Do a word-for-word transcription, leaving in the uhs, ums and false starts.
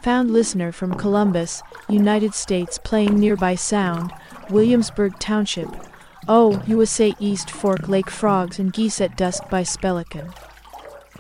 Found listener from Columbus, United States playing nearby sound, Williamsburg Township. Oh, U S A East Fork Lake frogs and geese at dusk by Spelican.